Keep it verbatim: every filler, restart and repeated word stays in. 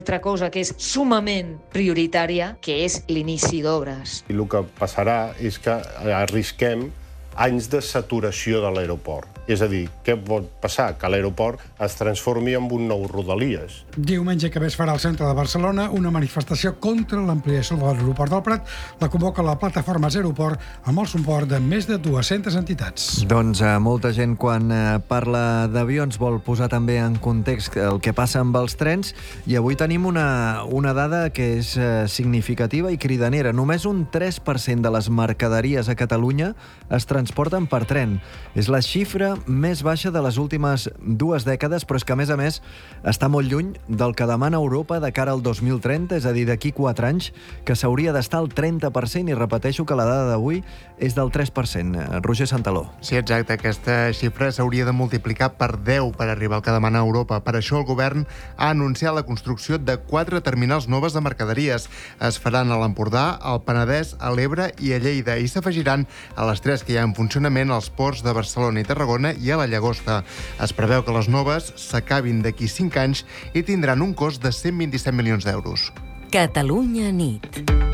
altra cosa que és sumament prioritària, que és l'inici d'obres. I el que passarà és que arrisquem anys de saturació de l'aeroport. És a dir, què pot passar? Que l'aeroport es transformi en un nou Rodalies. Diumenge que ve es farà al centre de Barcelona una manifestació contra l'ampliació de l'aeroport del Prat. La convoca la plataforma Zeroport amb el suport de més de dues-centes entitats. Doncs eh, molta gent quan eh, parla d'avions vol posar també en context el que passa amb els trens, i avui tenim una, una dada que és eh, significativa i cridanera. Només un tres per cent de les mercaderies a Catalunya es transporten per tren. És la xifra més baixa de les últimes dues dècades, però és que, a més a més, està molt lluny del que demana Europa de cara al dos mil trenta, és a dir, d'aquí quatre anys, que s'hauria d'estar al trenta per cent, i repeteixo que la dada d'avui és del tres per cent. Roger Santaló. Sí, exacte. Aquesta xifra s'hauria de multiplicar per deu per arribar al que demana Europa. Per això el govern ha anunciat la construcció de quatre terminals noves de mercaderies. Es faran a l'Empordà, al Penedès, a l'Ebre i a Lleida, i s'afegiran a les tres que hi ha en funcionament als ports de Barcelona i Tarragona i a la Llagosta. Es preveu que les noves s'acabin d'aquí cinc anys i tindran un cost de cent vint-i-set milions d'euros. Catalunya nit.